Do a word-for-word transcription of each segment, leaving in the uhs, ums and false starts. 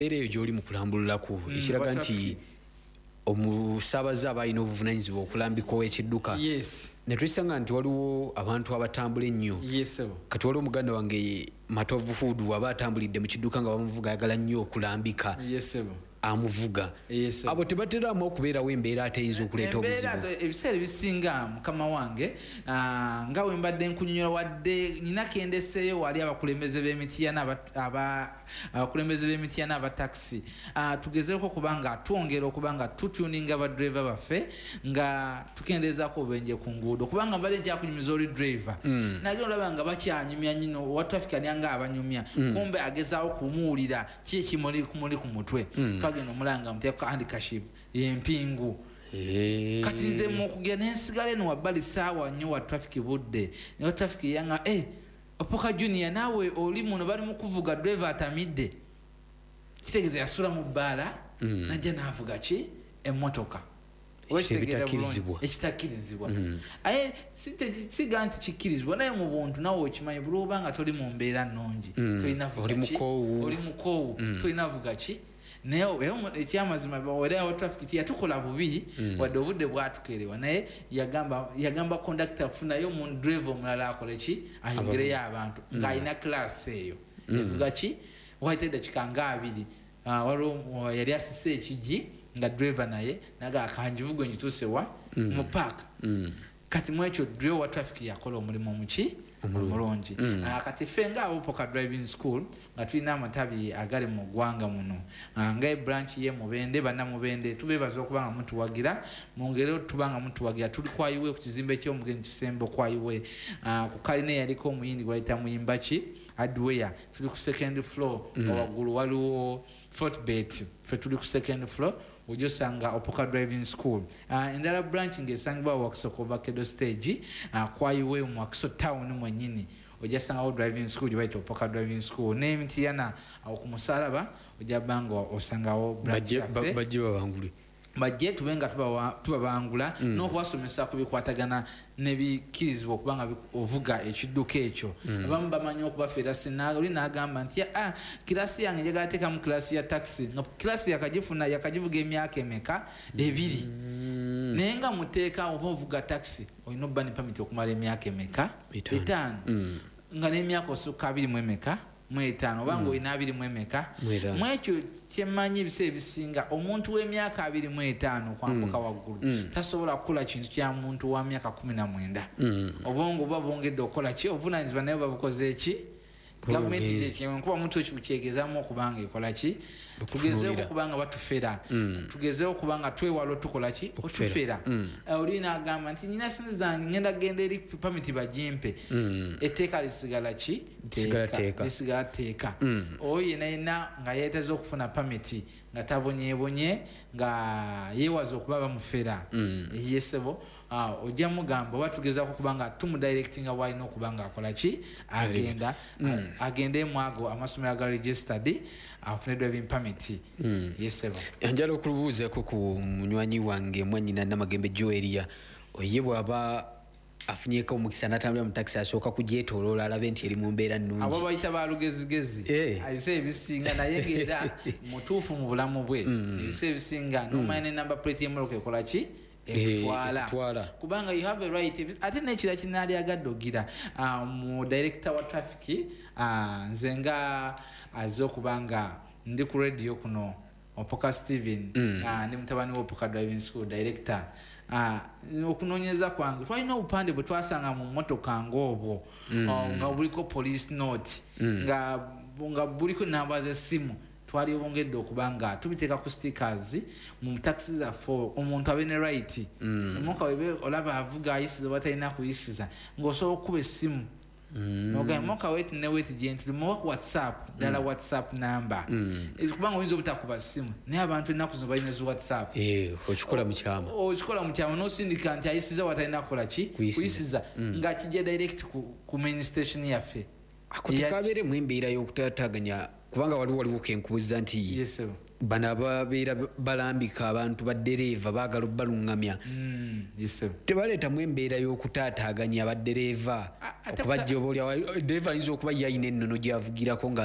eyo gyoli mu kulambululako ekiraga nti omusaabaze aba alina obuvunanyizibwa okulambika ow'ekidduka. Yes. Ne tuyisanga nti waliwo abantu abatambula ennyo. Yes. Kati waliwo omuganda wange Matovu Hudu aba atambulidde mu kidduka nga bamuvuga ayagala nnyo okulambika. Yes. Amuvuga. Yes. Abo tebateramu okubeerawo embeera ate eyinza okuleeta obuzibu. Ebiseera ebisinga mukama wange nga we mbadde nkunyonyola wadde nyina kendeseeyo wali abakulembeze b'emitiya abakulembeze b'emitiya n'abataxi tugezeeko okuba nga twongera okuba nga tutuninga badriver baffe nga tukendeezaako obubenje ku nguudo kubanga mbadde nkyakunyumiza oli driver nagenda olaba nga bakyanyumya nnyo owa traffic alyanga abanyumya kumbe agezaawo kumuwulira ki ekimuli kumuli ku mutwe twagenda omulanga muteeko handicaship empingu kati nze mu kugenda nensigala eno wabbali saawa nnyo wa traffic budde niwa traffic yanga eh Opoka Junior naawe oli muno bali mu kuvuga driver atamidde kitegeeza yasula mu bbaala najja n'avuga ki emmotoka ekitakirizibwa aye siga nti kikkirizibwa naye mu buntu nawe okimanyi buli oba nga toli mu mbeera nnungi tolina vuga ki oli mukoowu tolina vuga ki naye ekyamazima baweerawo traffic yatukola bubi wadde obudde bwatukerewa naye yagamba yagamba conductor funayo mu driver omulala akole ki ayongereyo abantu ng'alina class eyo evuga ki wayita eddakiika nga abiri waliwo yali asise ekigi nga driver naye naga akanjivugo njituuse wa mu park kati mwekyo driver wa traffic yakola omulimu muki omulungi kati ffe nga Opoka driving school nga tulina amatabi agali mu ggwanga muno nga branch ye Mubende bannamubende tubeebaza okuba nga mutuwagira mu ngeri tuba nga mutuwagira tuli kwayiwe ku kizimbe ky'omugenyi Kisembo kwayiwe ku kalina yaliko omuyindi gwayita muyimba ki Adweya tuli ku second floor waggulu waliwo Fortbet ffe tuli ku second floor ujosanga Opoka driving school uh, endala branch ngesangibwa Wakiso Vakedo stage uh, kwayiwe mu Wakiso town mwenyini ojasanga driving school jibaita Opoka driving school n'emitiyana au kumusalaba ojabanga osangawo branch yafe bajiba banguli bajje tubenga tuba tubabangula mm. no kwasomesa kubikwatagana nebikirizibwa okubanga ovuga ekidduka ekyo mm. abamu bamanyi okubafeera sinaga oli n'agamba nti ah kilasi yange njagala teeka mu kilasi ya taxi nga kilasi yakagifuna yakagivuga emyaka emeka ebiri mm. naye nga muteeka oba ovuga taxi olina obba ne pamiti okumala emyaka emeka etaano mm. nga n'emyaka osukka abiri mu emeka mwetano bango mm. ina abiri mwemeka mwekyo kyemanyi ebise ebisinga omuntu w'emyaka abiri mwetano kwambuka mm. waggulu mm. tasobola kukola kintu kya muntu wa myaka kumi na mwenda mm. obongo babongedde okola ki obuvunanyizibwa naye babukoze eki gavumenti kuba muntu ekibukyegezamu okubanga ekola ki tugezeewo okubanga batufera mm. tugezeewo okubanga twewala tukola ki otufera mm. uh, oli n'agamba nti nyina sente zange ngenda genda eri pamiti bagimpe mm. etteeka lisigala ki lisigala teeka mm. oyo yena yena nga yeeteze okufuna pamiti nga tabonyeebonye nga yeewaza okuba bamufera mm. yesebo uh, ojja mugamba oba tugezaako okubanga tumudirectinga bwalina okubanga akola ki agenda mm. agende mwago amasomero aga registered afune driving permit mm. yesebo njala okulubuuzaako ku munywanyi wange mwanyina Namagembe Joelia oye bw'aba afunyeko omukisa n'atambulira mu taxi asooka kugyetooloola alabe nti eri mu mbeera nnungi abo bayita balugezigezi eh. ayise ebisinga naye ng'era mutuufu mu bulamu bwe mm. ebise ebisinga n'omanya ne number plate y'emmotoka ekola ki ekutwala kubanga you have a right ate n'ekira kinaali agadde ogira uh, mu director wa traffic uh, nze nga azze okuba nga ndi ku radio kuno Opoka Steven mm. uh, ndi mutabani wa Opoka driving school director uh, okunoonyeza kwange twalina obupande bwe twasanga mu mmotoka ng'obwo mm. uh, nga buliko police note mm. nga, nga buliko namba z'essimu twali obongedde okubanga tubiteeka ku stickers mu taxi zaffe omuntu abe ne right mm. omuka webe olaba avuga ayisiza batalina kuyisiza ng'osobola okuba essimu mm. okay, moka wait ne wait gently mo WhatsApp dala mm. WhatsApp number mm. kubanga oyinza obutakuba ssimu naye abantu ennaku zino balina zi WhatsApp eh okikola mu kyama okikola mu kyama n'osindika nti ayisiza batalina kukola ki kuyisiza mm. nga kijja direct ku, ku main station yaffe akutikabeere mu embeera y'okutaataganya kubanga waliwo waliwo kenkubuuza nti yes, bano ababeera balambika abantu baddereeva baagala obbalungamya mm, yes, tebaleetamu embeera y'okutaataaganya baddereeva okubajja obaolya dereeva ayinza okuba yayina ennono gyavugirako nga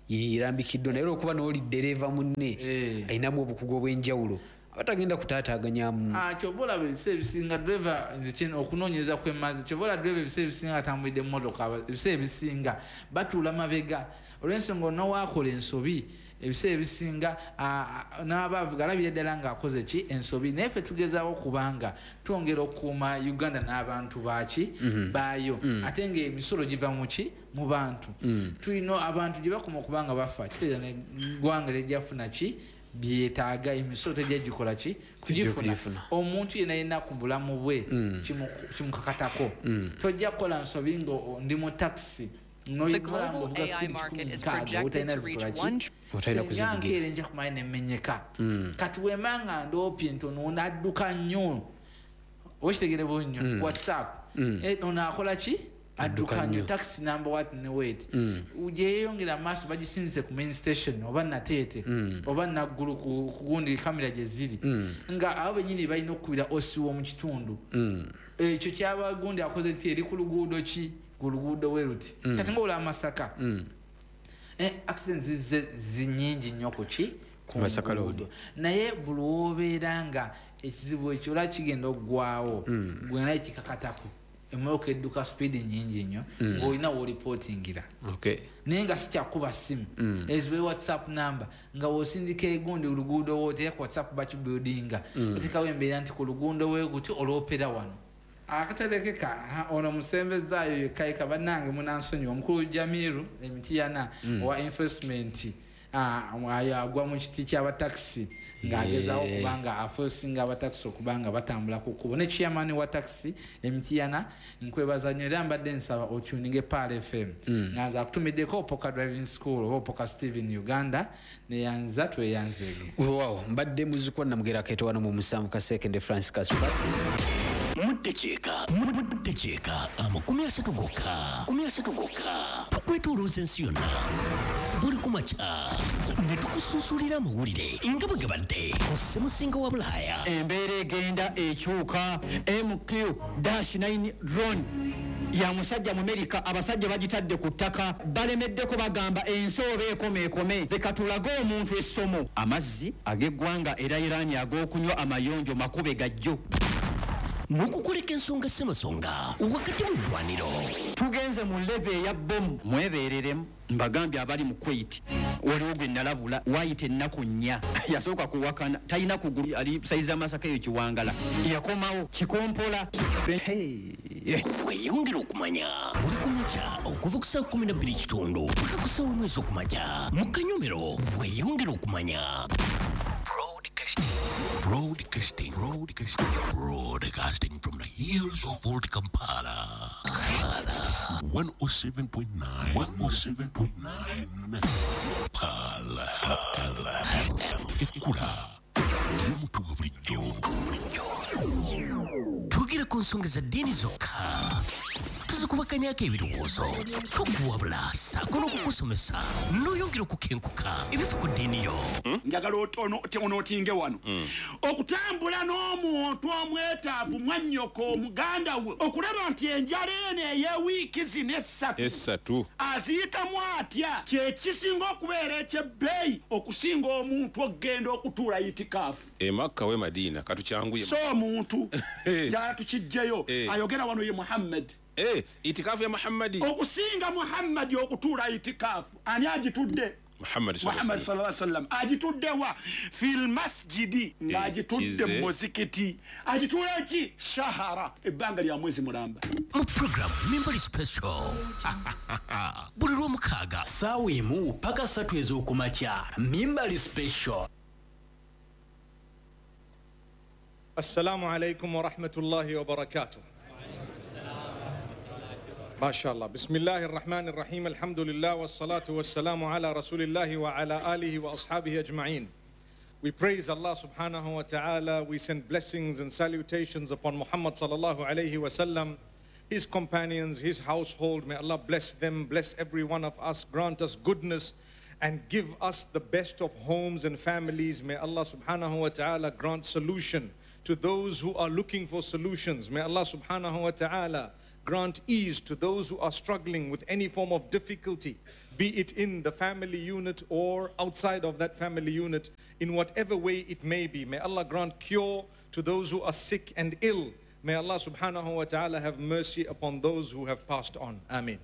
yeerambikiddwa naye olwokuba n'oli ddereeva munne ayinamu obukugu obw'enjawulo abatagenda kutaataaganyamu kyova olaba ebiseera ebisinga driver nze kino okunoonyereza kw'emmazi kyova olaba driver ebiseera ebisinga atambulidde emmotoka ebiseera ebisinga batuula mabega olw'ensonga olina waakola ensobi ebiseera ebisinga n'abaavuga alabira ddala ng'akoze ki ensobi naye ffe tugezaawo kubanga twongera okukuuma uganda n'abantu baaki baayo ate ng'emisolo giva mu ki mu bantu tulina abantu gye bakoma okubanga bafa kitegeeza neggwanga tejjafuna ki byetaaga emisolo tejja gikola ki kugifuna omuntu yena yena ku bulamu bwe kimukakatako tojja kukola nsobi nga ndi mu taxi The global A I market is projected to reach one trillion. Nja kumanya nemenyeka kati wemanga ndopye ntono onadduka nnyo okitegere bunyo WhatsApp ono akola ki adduka nnyo taxi number what ne wait ujeyongera maaso bagisinze ku main station oba nateete oba naggulu ku gundi kamera gye ziri nga abo benyini balina okubira osiwo mu kitundu ekyo kyaba gundi akoze ti eri ku luguudo ki gulugudo weruti kati ngola amasaka eh accidents zinyingi nnyo ku ki ku masaka road naye bulwoberanga ekizibu ekyo la kigenda ogwawo gwena ekikakatako emoyoka edduka speed nyingi nnyo ng'olina wo reportingira naye nga sikyakuba simu ezibe WhatsApp number nga wosindika egundi oluguudo wootera ku WhatsApp bakibuildinga otekawo embeera nti ku luguudo weeguti olwopera wano akaterekeka ono musembezaayo yekaika bannange munansonyiwa omukulu Jamiru Emitiyana owa enforcement agwa mu kiti ky'abataxi ng'agezaawo okubanga afosinga abataxi okubanga batambula ku kkubo ne chairman wa taxi Emitiyana nkwebaza nnyo era mbadde nsaba otuninge Pal F M nganza akutumiddeko Opoka Driving School oba Opoka Steven Uganda neyanza tweyanzege wow mbadde muzukwa namugera keto wano mu musanvu ka second France Kaspa Mudecheka, mudecheka, amakumi asatu gokka, kumi asatu gokka, tukwetuluuza ensi yonna. Buli kumakya, ne tukususulira amawulire nga bwe gabadde ku ssemusinga wa Bulaaya. Embeera egenda ekyuka M Q nine drone ya musajja mu America abasajja bagitadde ku ttaka balemeddeko bagamba ensi oba ekomeekome leka tulage omuntu essomo amazzi ag'eggwanga era Irani ag'okunywa amayonjo makube gajjo. Nukukuleka ensonga ssemasonga wakati mu ddwaniro tugenze mu leve ya bomu mwebeereremu mbagambye abali mu Kuwait waliwo gwe nalabula wayita ennaku nnya yasooka kuwakana talina kugulu ali saizi amasaka eyo kiwangala yakomawo kikompola weyongera okumanya buli kumakya okuva ku saa kumi na bbiri kitundu paka ku saa omwezi okumakya mu Kanyomero weyongera okumanya Broadcasting, broadcasting, broadcasting from the hills of Old Kampala. one oh seven point nine, one oh seven point nine, Pal F M. Ekura, y'omuntu wa bulijjo. Tugira ku nsonga za ddiini zokka. Tuzikubakanyako ebirowoozo tokuwabula saako n'okukusomesa n'oyongera okukenkuka ebifa ku ddiini yo njagala onootinge wano okutambula n'omuntu omwetaavu mwannyoko omuganda we okulaba nti enjala eno ey'ewiiki zino essatu essatu aziyitamu atya kyekisinga okubeera ekyebbeeyi okusinga omuntu okgenda okutuula itikaafu emakka we Madiina katukyanguye so omuntu njagala tukijjeyo ayogera wano ye Muhammad Eh, itikafu ya Muhammadi. Okusinga Muhammadi okutuula itikafu. Ani agitudde? Muhammad sallallahu alaihi wasallam. Agitudde wa fil masjidi. Nga agitudde mu muzikiti. Agitula ki? Shahara. Ebbanga lya mwezi mulamba. Mu program Mimbali Special. Buli lw'omukaaga. Saawa emu paka ssatu ez'okumakya. Mimbali Special. Assalamu alaikum wa rahmatullahi wa barakatuh. ما شاء الله بسم الله الرحمن الرحيم الحمد لله والصلاة والسلام على رسول الله وعلى آله وأصحابه أجمعين. We praise Allah subhanahu wa ta'ala. We send blessings and salutations upon Muhammad sallallahu alayhi wa sallam, his companions, his household. May Allah bless them, bless every one of us, grant us goodness and give us the best of homes and families. May Allah subhanahu wa ta'ala grant solution to those who are looking for solutions. May Allah subhanahu wa ta'ala grant ease to those who are struggling with any form of difficulty, be it in the family unit or outside of that family unit, in whatever way it may be. May Allah grant cure to those who are sick and ill. May Allah subhanahu wa ta'ala have mercy upon those who have passed on. Ameen.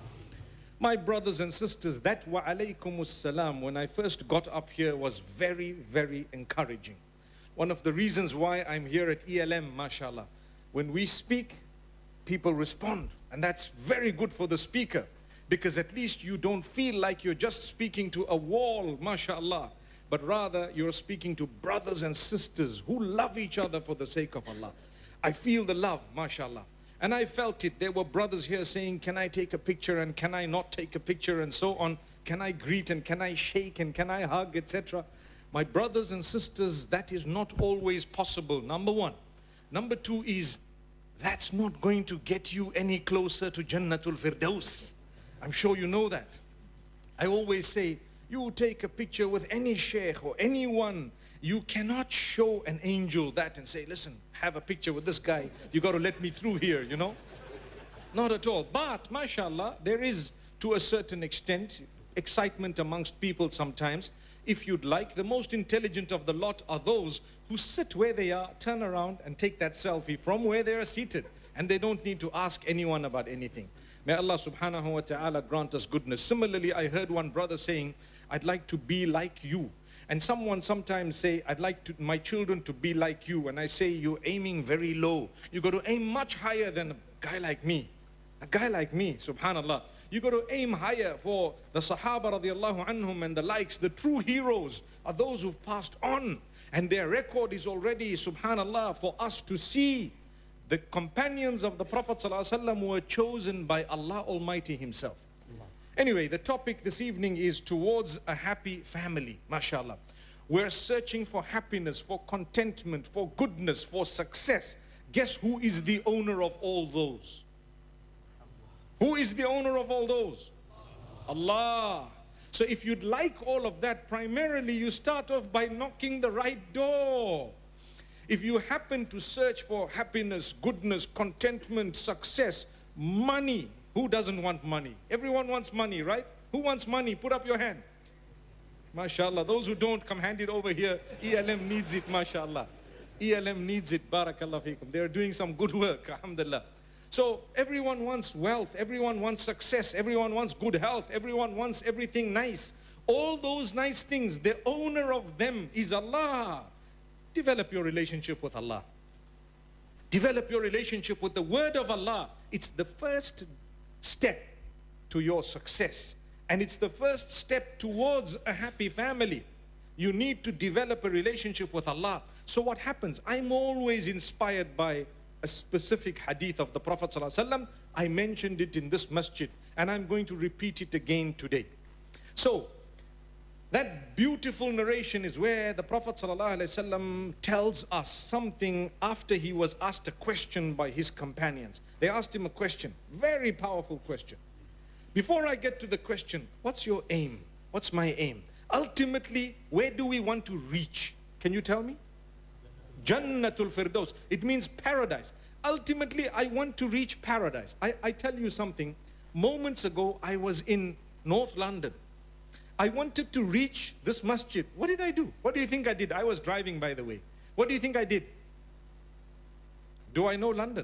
My brothers and sisters, that wa alaykumus salam, when I first got up here, was very, very encouraging. One of the reasons why I'm here at E L M, mashallah, when we speak, people respond. And that's very good for the speaker, because at least you don't feel like you're just speaking to a wall, mashallah, but rather you're speaking to brothers and sisters who love each other for the sake of Allah. I feel the love, mashallah. And I felt it. There were brothers here saying, can I take a picture and can I not take a picture and so on. Can I greet and can I shake and can I hug, et cetera. My brothers and sisters, that is not always possible, number one. Number two is, that's not going to get you any closer to Jannatul Firdaus. I'm sure you know that. I always say, you take a picture with any sheikh or anyone, you cannot show an angel that and say, listen, have a picture with this guy, you got to let me through here, you know. Not at all. But, mashallah, there is, to a certain extent, excitement amongst people sometimes. If you'd like, the most intelligent of the lot are those who sit where they are, turn around and take that selfie from where they are seated. And they don't need to ask anyone about anything. May Allah subhanahu wa ta'ala grant us goodness. Similarly, I heard one brother saying, I'd like to be like you. And someone sometimes say, I'd like to, my children to be like you. And I say, you're aiming very low. You got to aim much higher than a guy like me. A guy like me, subhanallah. You got to aim higher for the Sahaba radiallahu anhum and the likes. The true heroes are those who've passed on. And their record is already, subhanallah, for us to see. The companions of the Prophet ﷺ were chosen by Allah Almighty Himself. Anyway, the topic this evening is towards a happy family, mashallah. We're searching for happiness, for contentment, for goodness, for success. Guess who is the owner of all those? Who is the owner of all those? Allah. So if you'd like all of that, primarily you start off by knocking the right door. If you happen to search for happiness, goodness, contentment, success, money, who doesn't want money? Everyone wants money, right? Who wants money? Put up your hand. MashaAllah. Those who don't, come hand it over here. E L M needs it, MashaAllah. E L M needs it, Barakallah feekum. They're doing some good work, Alhamdulillah. So everyone wants wealth, everyone wants success, everyone wants good health, everyone wants everything nice. All those nice things, the owner of them is Allah. Develop your relationship with Allah. Develop your relationship with the word of Allah. It's the first step to your success. And it's the first step towards a happy family. You need to develop a relationship with Allah. So what happens? I'm always inspired by a specific hadith of the Prophet ﷺ. I mentioned it in this masjid, and I'm going to repeat it again today. So, that beautiful narration is where the Prophet ﷺ tells us something after he was asked a question by his companions. They asked him a question, very powerful question. Before I get to the question, what's your aim? What's my aim? Ultimately, where do we want to reach? Can you tell me? Jannatul Firdaus. It means paradise. Ultimately, I want to reach paradise. I, I tell you something. Moments ago, I was in North London. I wanted to reach this masjid. What did I do? What do you think I did? I was driving, by the way. What do you think I did? Do I know London?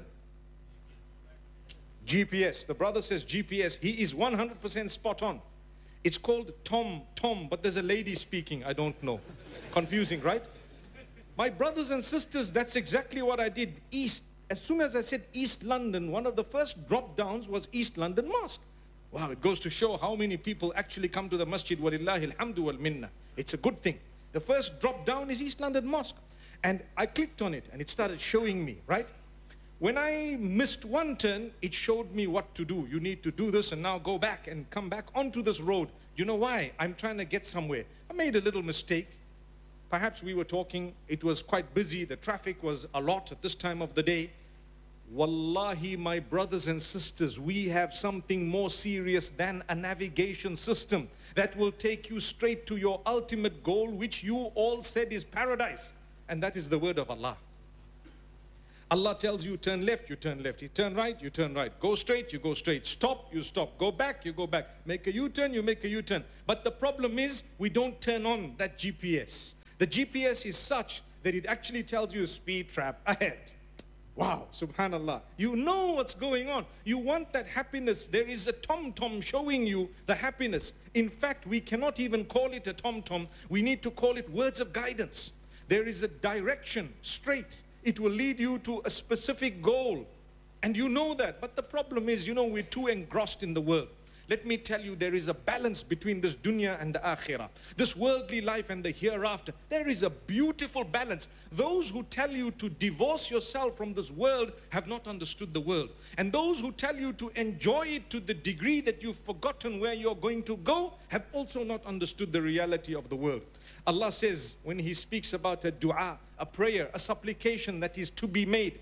G P S. The brother says G P S. He is one hundred percent spot on. It's called Tom, Tom, but there's a lady speaking. I don't know. Confusing, right? My brothers and sisters, that's exactly what I did. East. As soon as I said East London, one of the first drop downs was East London Mosque. Wow, it goes to show how many people actually come to the masjid. Walillahi alhamdu wal minna. It's a good thing. The first drop down is East London Mosque. And I clicked on it and it started showing me, right? When I missed one turn, it showed me what to do. You need to do this and now go back and come back onto this road. You know why? I'm trying to get somewhere. I made a little mistake. Perhaps we were talking, it was quite busy, the traffic was a lot at this time of the day. Wallahi, my brothers and sisters, we have something more serious than a navigation system that will take you straight to your ultimate goal, which you all said is paradise. And that is the word of Allah. Allah tells you turn left, you turn left. He turn right, you turn right. Go straight, you go straight. Stop, you stop. Go back, you go back. Make a U-turn, you make a U-turn. But the problem is we don't turn on that G P S. The G P S is such that it actually tells you speed trap ahead. Wow, subhanallah. You know what's going on. You want that happiness. There is a tom-tom showing you the happiness. In fact, we cannot even call it a tom-tom. We need to call it words of guidance. There is a direction, straight. It will lead you to a specific goal. And you know that. But the problem is, you know, we're too engrossed in the world. Let me tell you, there is a balance between this dunya and the akhirah. This worldly life and the hereafter. There is a beautiful balance. Those who tell you to divorce yourself from this world have not understood the world. And those who tell you to enjoy it to the degree that you've forgotten where you're going to go have also not understood the reality of the world. Allah says, when He speaks about a dua, a prayer, a supplication that is to be made,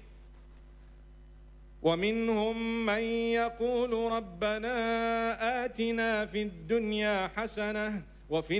وَمِنْهُمْ مَنْ يَقُولُ رَبَّنَا آتِنَا فِي الدُّنْيَا حَسَنَةً وَفِي